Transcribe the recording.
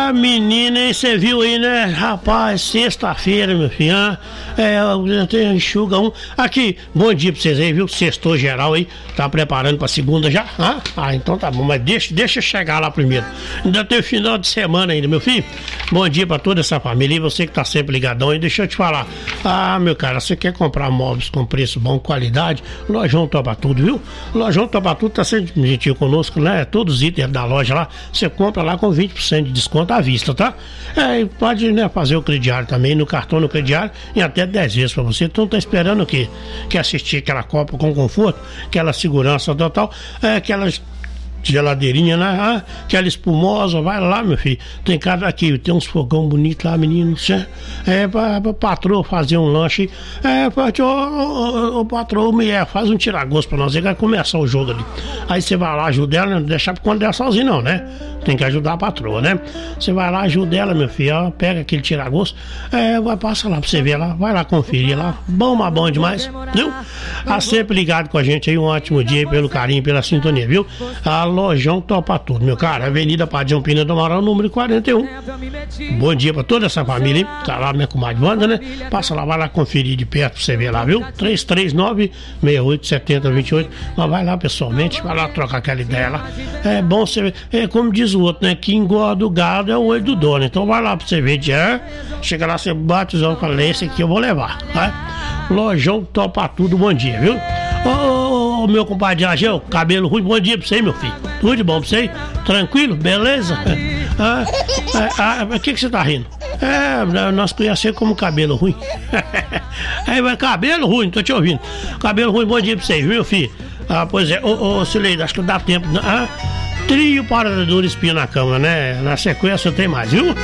Ah, menina, hein? Você viu aí, né? Rapaz, sexta-feira, meu filho. Enxuga um. Aqui, bom dia pra vocês aí, viu? Sextou geral aí. Tá preparando pra segunda já? Então tá bom, mas deixa eu chegar lá primeiro. Ainda tem final de semana ainda, meu filho. Bom dia pra toda essa família. E você que tá sempre ligadão aí, deixa eu te falar. Meu cara, você quer comprar móveis com preço bom, qualidade? Lojão Topa Tudo, viu? Lojão Topa Tudo tá sempre gentil conosco, né? Todos os itens da loja lá, você compra lá com 20% de desconto à vista, tá? E pode, né, fazer o crediário também, no cartão, no crediário, em até 10 vezes pra você. Então tá esperando o quê? Quer assistir aquela Copa com conforto, aquela segurança total, aquelas geladeirinha, né? Aquela espumosa, vai lá, meu filho. Tem casa aqui, tem uns fogão bonitos lá, menino. Pra patroa fazer um lanche. Patroa, mulher, faz um tiragosto pra nós. Aí vai começar o jogo ali. Aí você vai lá, ajuda ela, não deixar por conta dela sozinho, não, né? Tem que ajudar a patroa, né? Você vai lá, ajuda ela, meu filho. Ó, pega aquele tiragosto. Passa lá pra você ver lá. Vai lá conferir lá. Bom demais, viu? Sempre ligado com a gente aí. Um ótimo dia aí, pelo carinho, pela sintonia, viu? Lojão Topa Tudo, meu cara. Avenida Padrão Pina do Amaral, número 41. Bom dia pra toda essa família, hein? Tá lá minha comadre Wanda, né? Passa lá, vai lá conferir de perto pra você ver lá, viu? 339-6870-28. Mas vai lá pessoalmente, vai lá trocar aquela ideia lá. É bom você ver. Como diz o outro, né? Que engorda o gado é o olho do dono. Então vai lá pra você ver. Chega lá, você bate os olhos e fala: esse aqui eu vou levar, tá? Lojão Topa Tudo, bom dia, viu? Ô, meu compadre Agel, cabelo ruim, bom dia pra você, meu filho. Tudo de bom pra você? Tranquilo? Beleza? O que você tá rindo? Nós conhecemos como cabelo ruim. Cabelo ruim, tô te ouvindo. Cabelo ruim, bom dia pra você, viu, meu filho? Pois é, Cileide, acho que dá tempo. Trio para dura espinha na cama, né? Na sequência tem mais, viu?